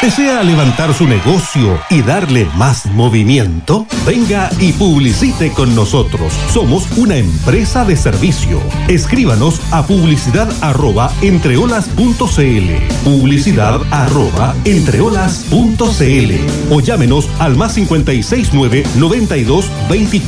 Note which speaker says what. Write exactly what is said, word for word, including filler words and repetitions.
Speaker 1: ¿Desea levantar su negocio y darle más movimiento? Venga y publicite con nosotros. Somos una empresa de servicio. Escríbanos a publicidad arroba entreolas punto cl, publicidad arroba entreolas punto cl o llámenos al más cincuenta y seis nueve noventa y dos veinticuatro